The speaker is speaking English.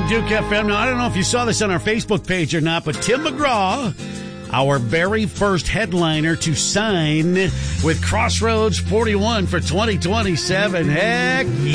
on Duke FM. Now, I don't know if you saw this on our Facebook page or not, but Tim McGraw, our very first headliner to sign with Crossroads 41 for 2027. Heck